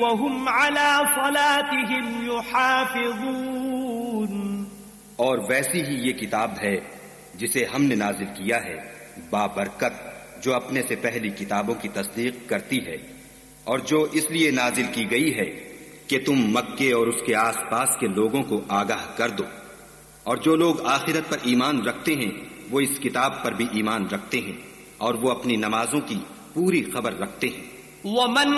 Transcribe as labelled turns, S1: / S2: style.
S1: वहुम अला सलातिहिम युहाफिज़ून।
S2: और वैसी ही ये किताब है जिसे हमने नाजिल किया है बाबरकत, जो अपने से पहली किताबों की तस्दीक करती है, और जो इसलिए नाजिल की गई है कि तुम मक्के और उसके आसपास के लोगों को आगाह कर दो, और जो लोग आखिरत पर ईमान रखते हैं वो इस किताब पर भी ईमान रखते हैं और वो अपनी नमाजों की पूरी खबर रखते हैं।